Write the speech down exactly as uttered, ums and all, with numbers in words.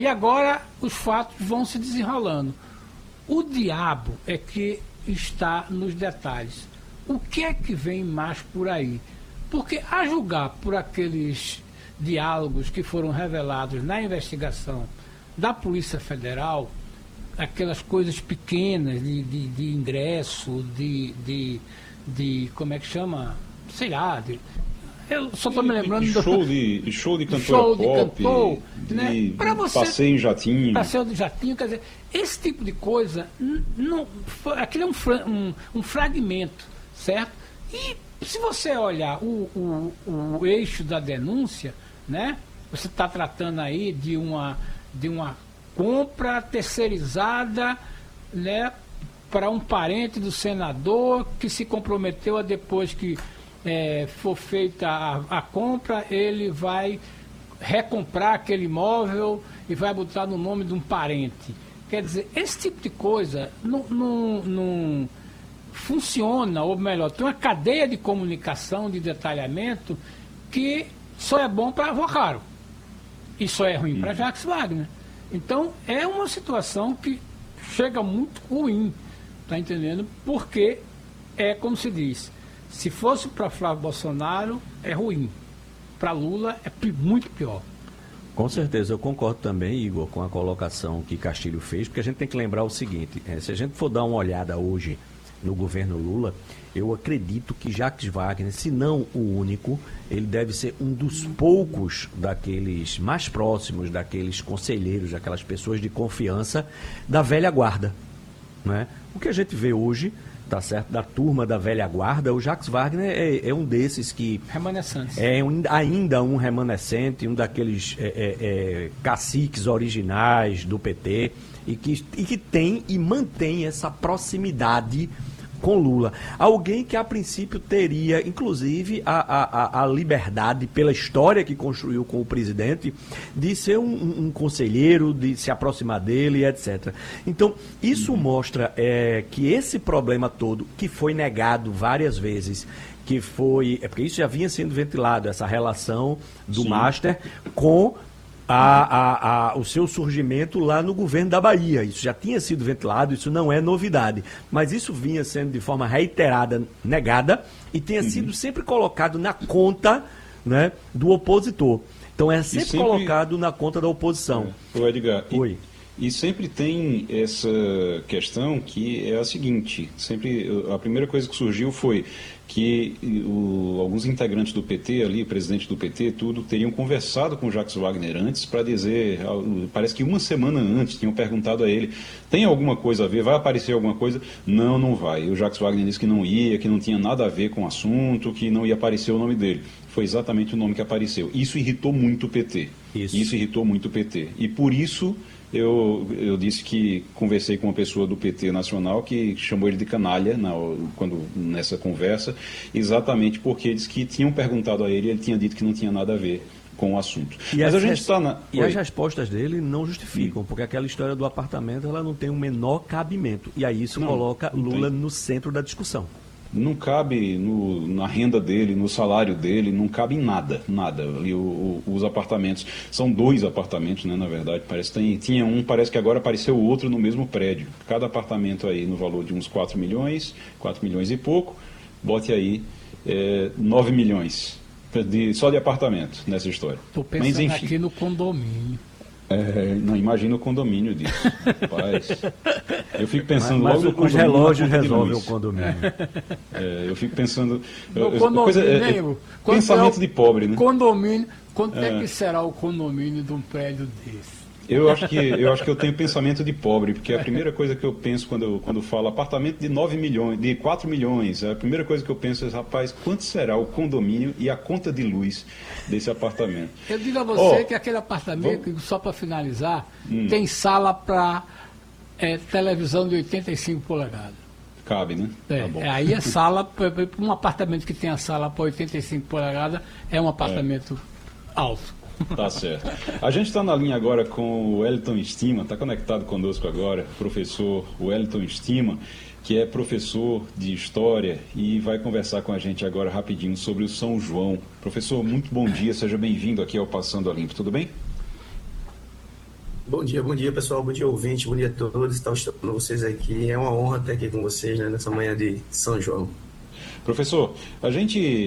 E agora os fatos vão se desenrolando. O diabo é que está nos detalhes. O que é que vem mais por aí? Porque, a julgar por aqueles diálogos que foram revelados na investigação da Polícia Federal, aquelas coisas pequenas de, de, de ingresso, de, de, de. Como é que chama? Sei lá. De, eu só estou me lembrando de show, do, de show de cantora show pop, de cantor, de, né? de Pra você, passeio em jatinho. Passeio de jatinho, quer dizer, esse tipo de coisa, não, aquilo é um, um, um fragmento, certo? E se você olhar o, o, o eixo da denúncia, né? Você está tratando aí de uma, de uma compra terceirizada, né, para um parente do senador que se comprometeu a, depois que é, for feita a, a compra, ele vai recomprar aquele imóvel e vai botar no nome de um parente. Quer dizer, esse tipo de coisa não, não, não funciona, ou melhor, tem uma cadeia de comunicação, de detalhamento, que só é bom para Avocaro e só é ruim para Jacques Wagner. Então, é uma situação que chega muito ruim, tá entendendo? Porque é como se diz, se fosse para Flávio Bolsonaro, é ruim. Para Lula, é muito pior. Com certeza, eu concordo também, Igor, com a colocação que Castilho fez, porque a gente tem que lembrar o seguinte, é, se a gente for dar uma olhada hoje no governo Lula, eu acredito que Jacques Wagner, se não o único, ele deve ser um dos poucos daqueles mais próximos, daqueles conselheiros, daquelas pessoas de confiança da velha guarda, né? O que a gente vê hoje, tá certo, da turma da velha guarda, o Jacques Wagner é, é um desses que... Remanescentes. É um, ainda um remanescente, um daqueles é, é, é, caciques originais do P T e que, e que tem e mantém essa proximidade com Lula. Alguém que a princípio teria, inclusive, a, a, a liberdade, pela história que construiu com o presidente, de ser um, um, um conselheiro, de se aproximar dele, etcétera. Então, isso mostra é, que esse problema todo, que foi negado várias vezes, que foi... É porque isso já vinha sendo ventilado, essa relação do Sim. Master com... A, a, a, o seu surgimento lá no governo da Bahia. Isso já tinha sido ventilado, isso não é novidade. Mas isso vinha sendo de forma reiterada negada e tinha uhum. sido sempre colocado na conta, né, do opositor. Então é sempre, sempre... colocado na conta da oposição. É. Ô Edgar, Oi. E, e sempre tem essa questão que é a seguinte, sempre a primeira coisa que surgiu foi que o, alguns integrantes do P T ali, o presidente do P T, tudo, teriam conversado com o Jacques Wagner antes para dizer, parece que uma semana antes, tinham perguntado a ele, tem alguma coisa a ver, vai aparecer alguma coisa? Não, não vai. E o Jacques Wagner disse que não ia, que não tinha nada a ver com o assunto, que não ia aparecer o nome dele. Foi exatamente o nome que apareceu. Isso irritou muito o P T. Isso, isso irritou muito o P T. E por isso... Eu, eu disse que conversei com uma pessoa do P T nacional que chamou ele de canalha na, quando, nessa conversa, exatamente porque disse que tinham perguntado a ele e ele tinha dito que não tinha nada a ver com o assunto. E Mas as, a gente está na... E Oi. as respostas dele não justificam, hum. porque aquela história do apartamento ela não tem o menor cabimento. E aí isso não, coloca não Lula tem. no centro da discussão. Não cabe no, na renda dele, no salário dele, não cabe em nada, nada. Ali o, o, os apartamentos, são dois apartamentos, né, na verdade, parece tem, tinha um, parece que agora apareceu o outro no mesmo prédio. Cada apartamento aí no valor de uns quatro milhões, quatro milhões e pouco, bote aí é, nove milhões, de, só de apartamento nessa história. Estou pensando Mas, enfim, aqui no condomínio. É, não imagina o condomínio disso. Rapaz, eu fico pensando mas, mas logo no os relógios resolvem o condomínio. É, eu fico pensando. No eu, condomínio, coisa, é, é, pensamento é o, de pobre, né? Condomínio. Quanto é. é que será o condomínio de um prédio desse? Eu acho que eu acho que eu tenho pensamento de pobre, porque a primeira coisa que eu penso quando eu, quando eu falo apartamento de nove milhões, de quatro milhões, a primeira coisa que eu penso é, rapaz, quanto será o condomínio e a conta de luz desse apartamento? Eu digo a você oh, que aquele apartamento, vamos... só para finalizar, hum. tem sala para é, televisão de oitenta e cinco polegadas. Cabe, né? É, tá aí a sala, um apartamento que tem a sala para oitenta e cinco polegadas é um apartamento é. alto. Tá certo. A gente está na linha agora com o Wellington Estima, está conectado conosco agora, professor Wellington Estima, que é professor de História e vai conversar com a gente agora rapidinho sobre o São João. Professor, muito bom dia, seja bem-vindo aqui ao Passando a Limpo, tudo bem? Bom dia, bom dia pessoal, bom dia ouvinte, bom dia a todos, estão estando vocês aqui. É uma honra estar aqui com vocês, né, nessa manhã de São João. Professor, a gente